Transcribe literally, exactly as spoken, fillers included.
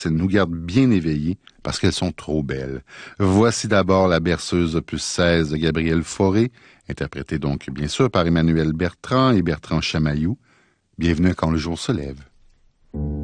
elles nous gardent bien éveillés parce qu'elles sont trop belles. Voici d'abord la berceuse opus seize de Gabriel Fauré, interprétée donc bien sûr par Emmanuel Bertrand et Bertrand Chamaillou. Bienvenue à Quand le jour se lève.